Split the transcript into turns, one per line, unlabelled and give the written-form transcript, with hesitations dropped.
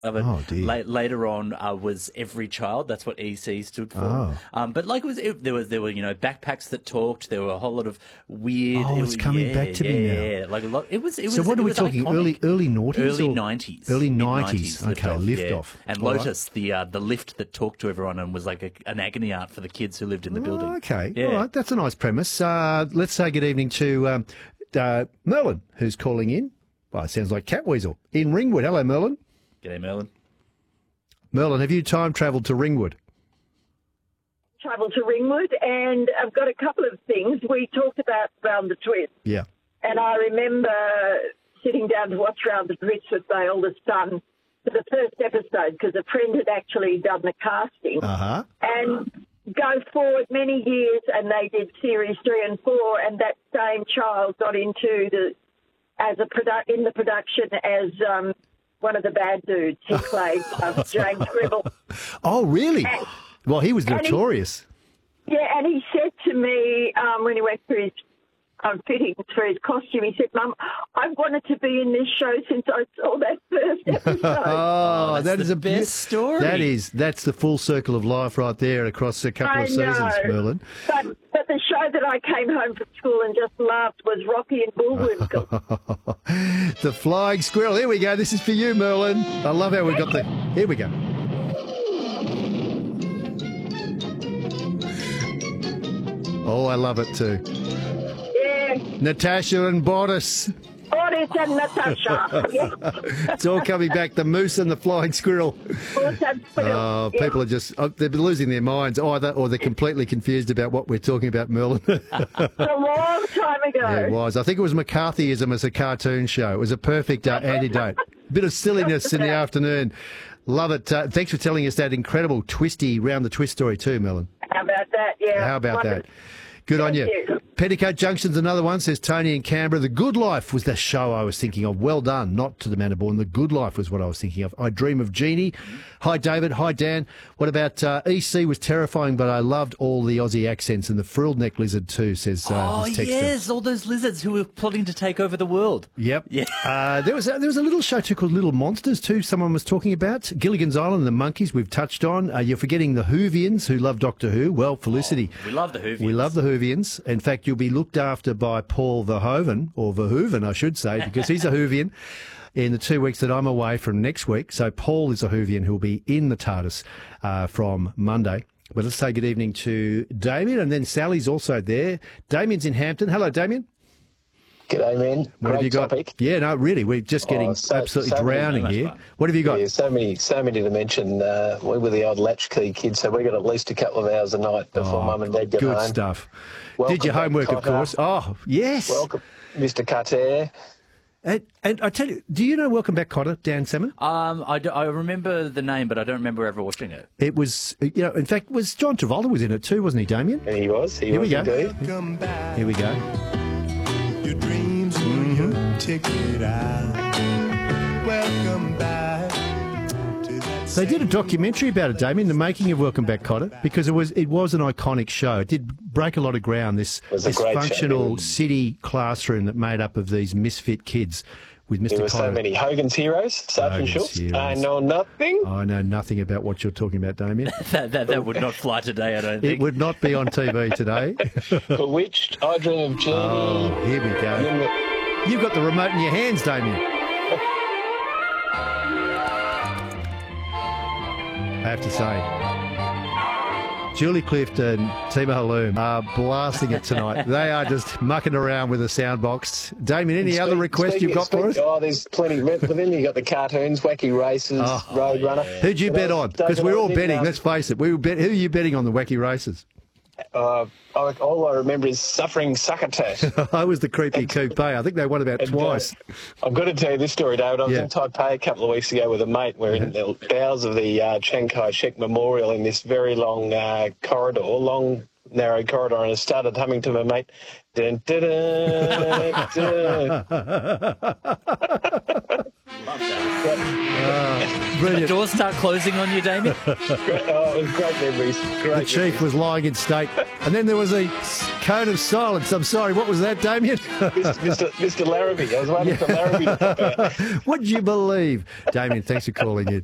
of it.
Oh, dear.
Later on was Every Child. That's what EC stood for. But like there were backpacks that talked. There were a whole lot of weird.
Oh, it's coming back to me now.
Yeah, like a lot. It was.
So what are we talking?
Iconic.
Early noughties?
Early
or
90s.
Early 90s. Okay, lift
yeah.
off.
And
All right.
Lotus, the lift that talked to everyone and was like an agony aunt for the kids who lived in the building.
Okay,
Yeah.
all right, that's a nice premise. Let's say good evening to Merlin, who's calling in. Well, it sounds like Catweasel in Ringwood. Hello, Merlin.
G'day, Merlin.
Merlin, have you time travelled to Ringwood?
Travel to Ringwood, and I've got a couple of things. We talked about Round the Twist,
Yeah.
and I remember sitting down to watch Round the Twist with my oldest son for the first episode because a friend had actually done the casting.
Uh-huh.
And go forward many years, and they did series 3 and 4, and that same child got into in the production as one of the bad dudes. He played James Gribble.
Oh, really?
And-
Well, he was
and he-
notorious.
And he said to me when he went through his fittings for his costume, he said, "Mum, I've wanted to be in this show since I saw that first episode."
Oh, that is
the
a
best story.
That's the full circle of life right there across a couple
I
of seasons,
know.
Merlin.
But the show that I came home from school and just loved was Rocky and Bullwinkle.
The Flying Squirrel. Here we go. This is for you, Merlin. I love how we've got the... Here we go. Oh, I love it too.
Yeah,
Natasha and Boris.
Boris and Natasha. Yes.
It's all coming back. The Moose and the Flying Squirrel.
Boris and Squirrel.
Oh,
Yeah.
people are just, they're losing their minds either, or they're completely confused about what we're talking about, Merlin.
It's a long time ago.
Yeah, it was. I think it was McCarthyism as a cartoon show. It was a perfect antidote. Bit of silliness in the afternoon. Love it. Thanks for telling us that incredible twisty Round the Twist story too, Melon.
How about that? Yeah.
How about
Wonderful.
that? Good on
Thank
you.
you.
Petticoat Junction's another one, says Tony in Canberra. The Good Life was the show I was thinking of. Well done. Not to the man born. The Good Life was what I was thinking of. I Dream of Jeannie. Hi, David. Hi, Dan. What about EC was terrifying, but I loved all the Aussie accents and the frilled neck lizard too, says
Oh,
this texter.
yes, all those lizards who were plotting to take over the world.
Yep.
Yeah.
There was a little show too called Little Monsters too. Someone was talking about Gilligan's Island, the monkeys. We've touched on. You're forgetting the Whovians who love Doctor Who. Well, Felicity.
We love the Whovians.
We love the Whovians. In fact, you'll be looked after by Paul Verhoeven, or Verhoeven, I should say, because he's a Whovian. In the 2 weeks that I'm away from next week. So Paul is a Whovian who will be in the TARDIS from Monday. But let's say good evening to Damien, and then Sally's also there. Damien's in Hampton. Hello, Damien.
G'day, man.
What have you got?
Topic.
Yeah, no, really, we're just getting absolutely drowning
much
here.
fun.
What have you got?
Yeah, so many to mention. We were the old latchkey kids, so we got at least a couple of hours a night before Mum and Dad got
Good
home.
stuff.
Welcome
Did your
back,
homework, of
Cotter.
course. Oh, yes.
Welcome, Mr. Carter.
And I tell you, do you know Welcome Back, Cotter, Dan Salmon?
I remember the name, but I don't remember ever watching it.
It was, in fact, John Travolta was in it too, wasn't he, Damien?
And he was.
Here we go.
Indeed.
Come back.
Here we go.
Your dreams were your ticket out. Welcome back to that.
They did a documentary about it, Damien, the making of Welcome Back, Cotter, because it was an iconic show. It did break a lot of ground. This
was a great show,
functional
didn't it?
city classroom that made up of these misfit kids with Mr.
There were
Cotter.
so many Hogan's Heroes, Sergeant
Hogan's
Schultz.
Heroes.
I know nothing.
I know nothing about what you're talking about, Damien.
That would not fly today, I don't think.
It would not be on TV today.
Bewitched, I Dream of Jeannie.
Oh, here we go. You've got the remote in your hands, Damien. I have to say, Julie Clift and Tima Haloum are blasting it tonight. They are just mucking around with a sound box. Damien, any other requests you've got for us?
Oh, there's plenty. But then you got the cartoons, Wacky Races, Roadrunner.
Who'd you bet on? Because we're all
David,
betting, let's face it. Who are you betting on the Wacky Races?
All I remember is Suffering Succotash.
I was the creepy coupe. I think they won about twice.
I've got to tell you this story, David. I was
Yeah.
in Taipei a couple of weeks ago with a mate. We're in the bowels of the Chiang Kai-shek Memorial in this very long narrow corridor, and I started humming to my mate. Dun, dun, dun, dun.
The
Brilliant.
doors start closing on you, Damien.
It was great memories.
The chief was lying in state. And then there was a cone of silence. I'm sorry, what was that, Damien?
Mr. Larrabee. I was waiting for Larrabee to pop out.
What did you believe? Damien, thanks for calling in.